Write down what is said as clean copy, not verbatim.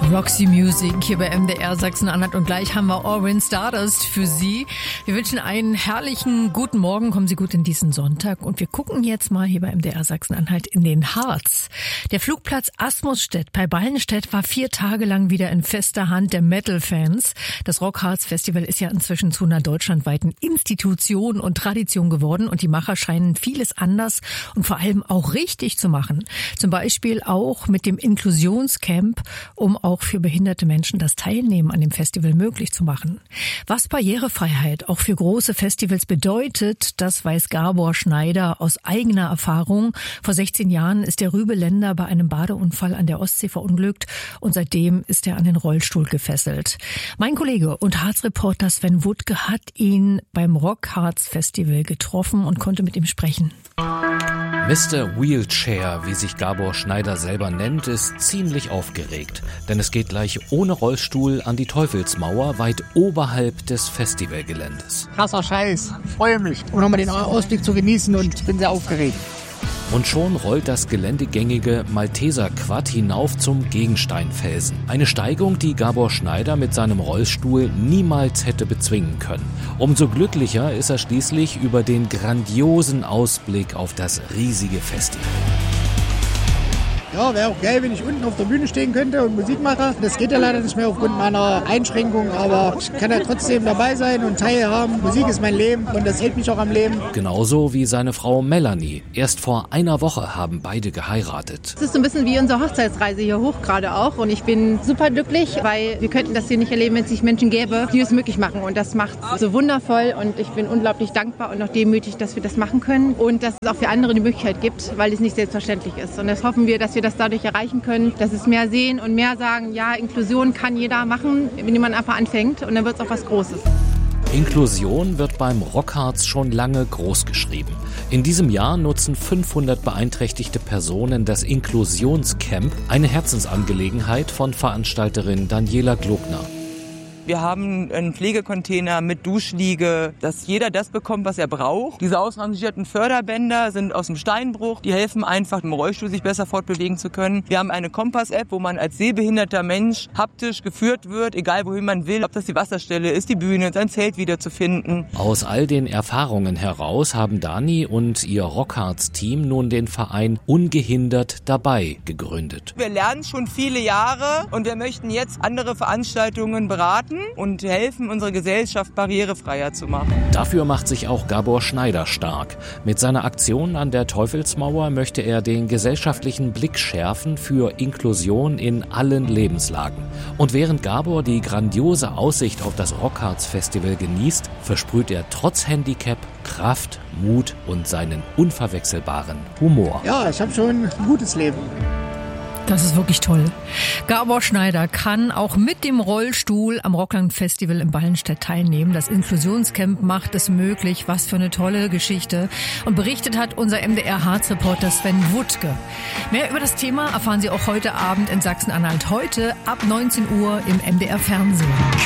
Roxy Music hier bei MDR Sachsen-Anhalt und gleich haben wir Orange Stardust für Sie. Wir wünschen einen herrlichen guten Morgen, kommen Sie gut in diesen Sonntag und wir gucken jetzt mal hier bei MDR Sachsen-Anhalt in den Harz. Der Flugplatz Asmusstedt bei Ballenstedt war 4 Tage lang wieder in fester Hand der Metal-Fans. Das Rockharz-Festival ist ja inzwischen zu einer deutschlandweiten Institution und Tradition geworden und die Macher scheinen vieles anders und vor allem auch richtig zu machen. Zum Beispiel auch mit dem Inklusionscamp, um auch für behinderte Menschen das Teilnehmen an dem Festival möglich zu machen. Was Barrierefreiheit auch für große Festivals bedeutet, das weiß Gabor Schneider aus eigener Erfahrung. Vor 16 Jahren ist der Rübeländer bei einem Badeunfall an der Ostsee verunglückt und seitdem ist er an den Rollstuhl gefesselt. Mein Kollege und Harz-Reporter Sven Wuttke hat ihn beim Rockharz-Festival getroffen und konnte mit ihm sprechen. Mr. Wheelchair, wie sich Gabor Schneider selber nennt, ist ziemlich aufgeregt. Denn es geht gleich ohne Rollstuhl an die Teufelsmauer, weit oberhalb des Festivalgeländes. Krasser Scheiß, ich freue mich. Um nochmal den Ausblick zu genießen und bin sehr aufgeregt. Und schon rollt das geländegängige Malteser Quad hinauf zum Gegensteinfelsen. Eine Steigung, die Gabor Schneider mit seinem Rollstuhl niemals hätte bezwingen können. Umso glücklicher ist er schließlich über den grandiosen Ausblick auf das riesige Festival. Ja, wäre auch geil, wenn ich unten auf der Bühne stehen könnte und Musik mache. Das geht ja leider nicht mehr aufgrund meiner Einschränkung, aber ich kann ja trotzdem dabei sein und teilhaben. Musik ist mein Leben und das hält mich auch am Leben. Genauso wie seine Frau Melanie. Erst vor einer Woche haben beide geheiratet. Es ist so ein bisschen wie unsere Hochzeitsreise hier hoch gerade auch und ich bin super glücklich, weil wir könnten das hier nicht erleben, wenn es nicht Menschen gäbe, die es möglich machen und das macht so wundervoll und ich bin unglaublich dankbar und auch demütig, dass wir das machen können und dass es auch für andere die Möglichkeit gibt, weil es nicht selbstverständlich ist und das hoffen wir, dass wir das dadurch erreichen können, dass es mehr sehen und mehr sagen, ja, Inklusion kann jeder machen, wenn man einfach anfängt und dann wird es auch was Großes. Inklusion wird beim Rockharz schon lange groß geschrieben. In diesem Jahr nutzen 500 beeinträchtigte Personen das Inklusionscamp, eine Herzensangelegenheit von Veranstalterin Daniela Glogner. Wir haben einen Pflegecontainer mit Duschliege, dass jeder das bekommt, was er braucht. Diese ausrangierten Förderbänder sind aus dem Steinbruch. Die helfen einfach, im Rollstuhl sich besser fortbewegen zu können. Wir haben eine Kompass-App, wo man als sehbehinderter Mensch haptisch geführt wird, egal wohin man will. Ob das die Wasserstelle ist, die Bühne, sein Zelt wiederzufinden. Aus all den Erfahrungen heraus haben Dani und ihr Rockharz-Team nun den Verein Ungehindert dabei gegründet. Wir lernen schon viele Jahre und wir möchten jetzt andere Veranstaltungen beraten und helfen, unsere Gesellschaft barrierefreier zu machen. Dafür macht sich auch Gabor Schneider stark. Mit seiner Aktion an der Teufelsmauer möchte er den gesellschaftlichen Blick schärfen für Inklusion in allen Lebenslagen. Und während Gabor die grandiose Aussicht auf das Rockharz-Festival genießt, versprüht er trotz Handicap Kraft, Mut und seinen unverwechselbaren Humor. Ja, ich habe schon ein gutes Leben. Das ist wirklich toll. Gabor Schneider kann auch mit dem Rollstuhl am Rockland-Festival in Ballenstedt teilnehmen. Das Inklusionscamp macht es möglich. Was für eine tolle Geschichte. Und berichtet hat unser MDR-Harz-Reporter Sven Wuttke. Mehr über das Thema erfahren Sie auch heute Abend in Sachsen-Anhalt. Heute ab 19 Uhr im MDR-Fernsehen.